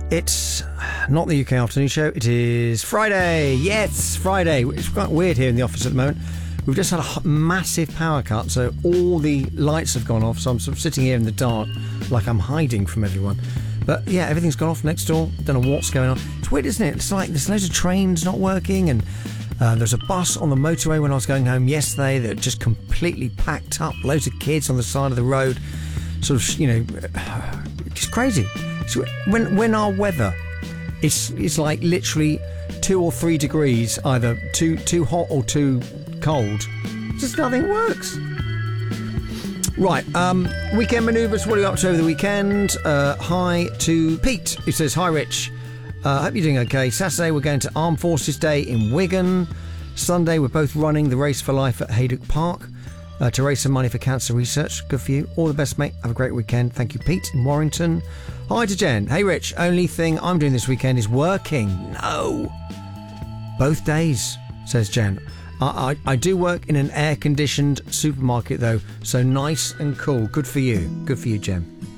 It's not the UK afternoon show. It is Friday. Yes, Friday. It's quite weird here in the office at the moment. We've just had a massive power cut, so all the lights have gone off. So I'm sort of sitting here in the dark, like I'm hiding from everyone. But yeah, everything's gone off next door. Don't know what's going on. It's weird, isn't it? It's like there's loads of trains not working, and there's a bus on the motorway when I was going home yesterday that just completely packed up. Loads of kids on the side of the road. Sort of, just crazy. So when our weather is like literally 2 or 3 degrees, either too hot or too cold, just nothing works. Right, weekend manoeuvres. What are you up to over the weekend? Hi to Pete, who says, "Hi Rich, hope you're doing okay. Saturday we're going to Armed Forces Day in Wigan. Sunday we're both running the Race for Life at Haydock Park to raise some money for cancer research. Good for you. All the best, mate. Have a great weekend. Thank you, Pete in Warrington." Hi to Jen. "Hey Rich, only thing I'm doing this weekend is working." No. Both days, says Jen. I do work in an air-conditioned supermarket though, so nice and cool. Good for you. Good for you, Jen.